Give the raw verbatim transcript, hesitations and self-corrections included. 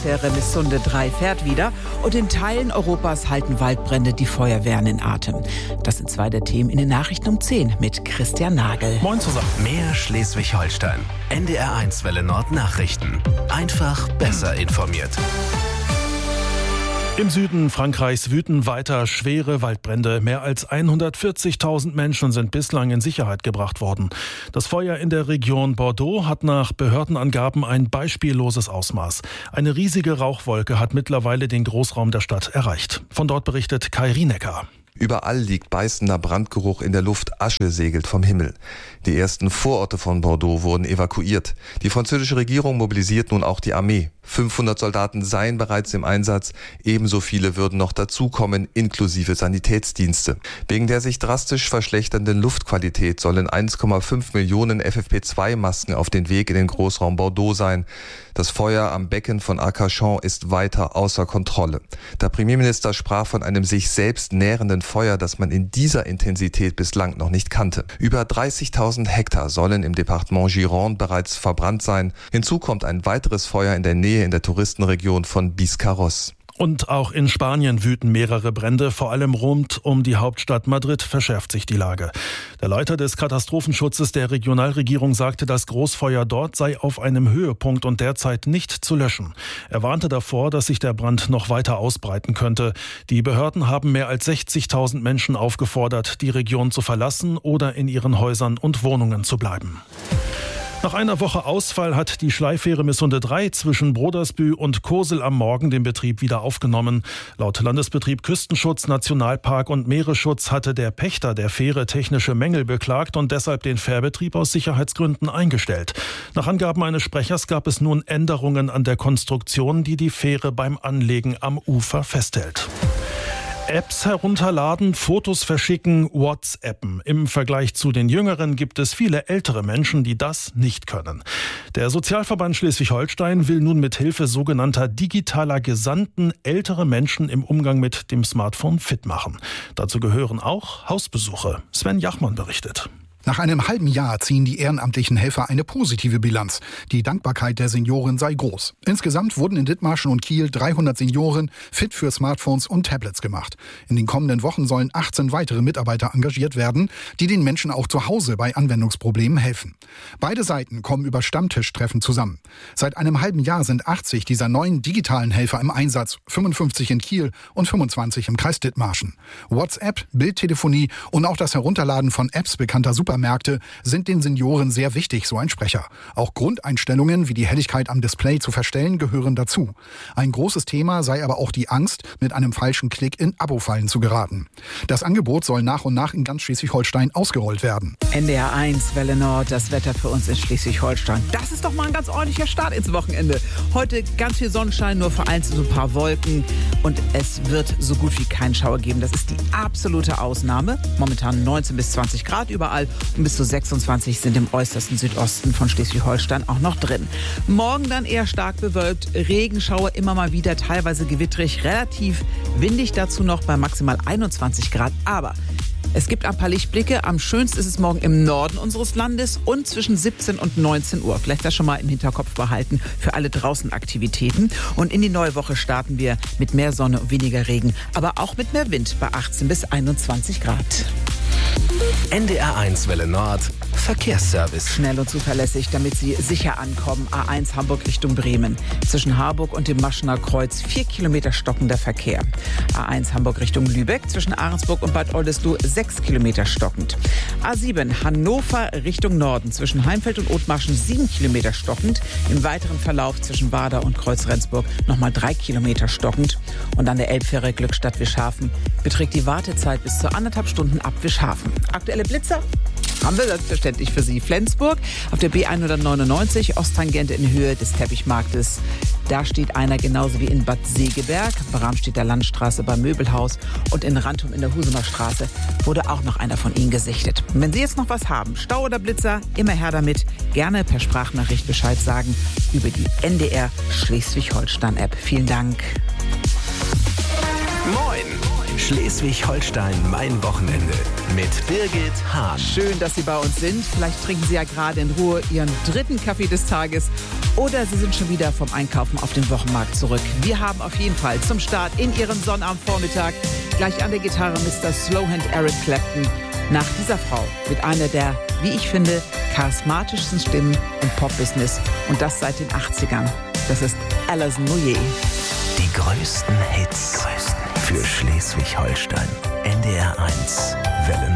Schleiffähre Missunde drei fährt wieder und in Teilen Europas halten Waldbrände die Feuerwehren in Atem. Das sind zwei der Themen in den Nachrichten um zehn mit Christian Nagel. Moin zusammen. Mehr Schleswig-Holstein. N D R eins Welle Nord Nachrichten. Einfach besser informiert. Im Süden Frankreichs wüten weiter schwere Waldbrände. Mehr als hundertvierzigtausend Menschen sind bislang in Sicherheit gebracht worden. Das Feuer in der Region Bordeaux hat nach Behördenangaben ein beispielloses Ausmaß. Eine riesige Rauchwolke hat mittlerweile den Großraum der Stadt erreicht. Von dort berichtet Kai Rienecker. Überall liegt beißender Brandgeruch in der Luft, Asche segelt vom Himmel. Die ersten Vororte von Bordeaux wurden evakuiert. Die französische Regierung mobilisiert nun auch die Armee. fünfhundert Soldaten seien bereits im Einsatz, ebenso viele würden noch dazukommen, inklusive Sanitätsdienste. Wegen der sich drastisch verschlechternden Luftqualität sollen eins Komma fünf Millionen F F P zwei Masken auf den Weg in den Großraum Bordeaux sein. Das Feuer am Becken von Arcachon ist weiter außer Kontrolle. Der Premierminister sprach von einem sich selbst nährenden Feuer, das man in dieser Intensität bislang noch nicht kannte. Über dreißigtausend Hektar sollen im Departement Gironde bereits verbrannt sein. Hinzu kommt ein weiteres Feuer in der Nähe in der Touristenregion von Biscarrosse. Und auch in Spanien wüten mehrere Brände, vor allem rund um die Hauptstadt Madrid verschärft sich die Lage. Der Leiter des Katastrophenschutzes der Regionalregierung sagte, das Großfeuer dort sei auf einem Höhepunkt und derzeit nicht zu löschen. Er warnte davor, dass sich der Brand noch weiter ausbreiten könnte. Die Behörden haben mehr als sechzigtausend Menschen aufgefordert, die Region zu verlassen oder in ihren Häusern und Wohnungen zu bleiben. Nach einer Woche Ausfall hat die Schleiffähre Missunde drei zwischen Brodersbü und Kosel am Morgen den Betrieb wieder aufgenommen. Laut Landesbetrieb Küstenschutz, Nationalpark und Meeresschutz hatte der Pächter der Fähre technische Mängel beklagt und deshalb den Fährbetrieb aus Sicherheitsgründen eingestellt. Nach Angaben eines Sprechers gab es nun Änderungen an der Konstruktion, die die Fähre beim Anlegen am Ufer festhält. Apps herunterladen, Fotos verschicken, WhatsAppen. Im Vergleich zu den Jüngeren gibt es viele ältere Menschen, die das nicht können. Der Sozialverband Schleswig-Holstein will nun mit Hilfe sogenannter digitaler Gesandten ältere Menschen im Umgang mit dem Smartphone fit machen. Dazu gehören auch Hausbesuche. Sven Jachmann berichtet. Nach einem halben Jahr ziehen die ehrenamtlichen Helfer eine positive Bilanz. Die Dankbarkeit der Senioren sei groß. Insgesamt wurden in Dithmarschen und Kiel dreihundert Senioren fit für Smartphones und Tablets gemacht. In den kommenden Wochen sollen achtzehn weitere Mitarbeiter engagiert werden, die den Menschen auch zu Hause bei Anwendungsproblemen helfen. Beide Seiten kommen über Stammtischtreffen zusammen. Seit einem halben Jahr sind achtzig dieser neuen digitalen Helfer im Einsatz, fünfundfünfzig in Kiel und fünfundzwanzig im Kreis Dithmarschen. WhatsApp, Bildtelefonie und auch das Herunterladen von Apps bekannter Super Supermärkte sind den Senioren sehr wichtig, so ein Sprecher. Auch Grundeinstellungen wie die Helligkeit am Display zu verstellen gehören dazu. Ein großes Thema sei aber auch die Angst, mit einem falschen Klick in Abo-Fallen zu geraten. Das Angebot soll nach und nach in ganz Schleswig-Holstein ausgerollt werden. N D R eins Welle Nord, das Wetter für uns in Schleswig-Holstein. Das ist doch mal ein ganz ordentlicher Start ins Wochenende. Heute ganz viel Sonnenschein, nur vereinzelt so ein paar Wolken. Und es wird so gut wie keinen Schauer geben. Das ist die absolute Ausnahme. Momentan neunzehn bis zwanzig Grad überall. Und bis zu sechsundzwanzig sind im äußersten Südosten von Schleswig-Holstein auch noch drin. Morgen dann eher stark bewölkt, Regenschauer immer mal wieder, teilweise gewittrig, relativ windig dazu noch bei maximal einundzwanzig Grad. Aber es gibt ein paar Lichtblicke. Am schönsten ist es morgen im Norden unseres Landes und zwischen siebzehn und neunzehn Uhr. Vielleicht das schon mal im Hinterkopf behalten für alle draußen Aktivitäten. Und in die neue Woche starten wir mit mehr Sonne und weniger Regen, aber auch mit mehr Wind bei achtzehn bis einundzwanzig Grad. N D R eins Welle Nord Verkehrsservice. Schnell und zuverlässig, damit Sie sicher ankommen. A eins Hamburg Richtung Bremen. Zwischen Harburg und dem Maschener Kreuz vier Kilometer stockender Verkehr. A eins Hamburg Richtung Lübeck. Zwischen Ahrensburg und Bad Oldesloe sechs Kilometer stockend. A sieben Hannover Richtung Norden. Zwischen Heimfeld und Othmarschen sieben Kilometer stockend. Im weiteren Verlauf zwischen Wader und Kreuz-Rendsburg nochmal drei Kilometer stockend. Und an der Elbfähre Glückstadt-Wischhafen beträgt die Wartezeit bis zu anderthalb Stunden ab Wischhafen. Aktuelle Blitzer haben wir selbstverständlich für Sie. Flensburg auf der B hundertneunundneunzig, Osttangente in Höhe des Teppichmarktes. Da steht einer genauso wie in Bad Segeberg. Bramstedter Landstraße beim Möbelhaus und in Rantum in der Husumer Straße wurde auch noch einer von Ihnen gesichtet. Und wenn Sie jetzt noch was haben, Stau oder Blitzer, immer her damit. Gerne per Sprachnachricht Bescheid sagen über die N D R Schleswig-Holstein-App. Vielen Dank. Moin! Schleswig-Holstein, mein Wochenende mit Birgit Hahn. Schön, dass Sie bei uns sind. Vielleicht trinken Sie ja gerade in Ruhe Ihren dritten Kaffee des Tages Oder Sie sind schon wieder vom Einkaufen auf den Wochenmarkt zurück. Wir haben auf jeden Fall zum Start in Ihrem Sonnabendvormittag gleich an der Gitarre Mister Slowhand Eric Clapton. Nach dieser Frau mit einer der, wie ich finde, charismatischsten Stimmen im Pop-Business. Und das seit den achtzigern. Das ist Alison Moyet. Die größten Hits für Schleswig-Holstein. N D R eins Welle